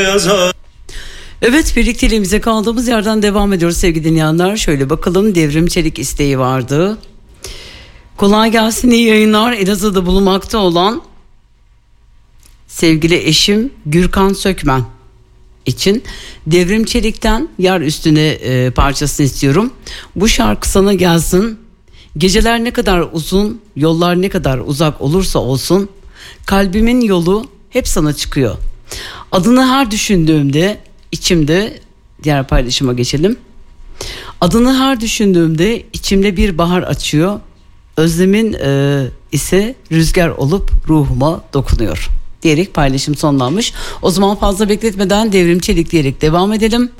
Evet, birlikteliğimize kaldığımız yerden devam ediyoruz sevgili dinleyenler. Şöyle bakalım, Devrim Çelik isteği vardı. Kolay gelsin, iyi yayınlar. Elazığ'da bulunmakta olan sevgili eşim Gürkan Sökmen için Devrim Çelik'ten Yar Üstüne parçasını istiyorum. Bu şarkı sana gelsin. Geceler ne kadar uzun, yollar ne kadar uzak olursa olsun, kalbimin yolu hep sana çıkıyor. Adını her düşündüğümde içimde, diğer paylaşıma geçelim. Adını her düşündüğümde içimde bir bahar açıyor. Özlemin ise rüzgar olup ruhuma dokunuyor diyerek paylaşım sonlanmış. O zaman fazla bekletmeden Devrim Çelik diyerek devam edelim.